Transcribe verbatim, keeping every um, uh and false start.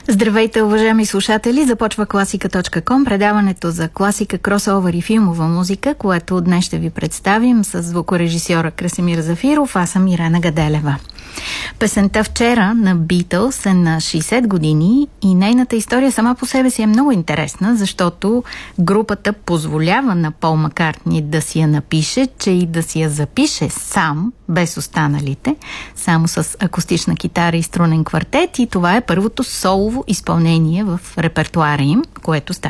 Здравейте, уважаеми слушатели! Започва класика точка ком, предаването за класика, кросовър и филмова музика, което днес ще ви представим с звукорежисьора Красимир Зафиров. Аз съм Ирена Гаделева. Песента "Вчера" на Beatles е на шейсет години и нейната история сама по себе си е много интересна, защото групата позволява на Пол Маккартни да си я напише, че и да си я запише сам, без останалите, само с акустична китара и струнен квартет, и това е първото солово изпълнение в репертуара им, което става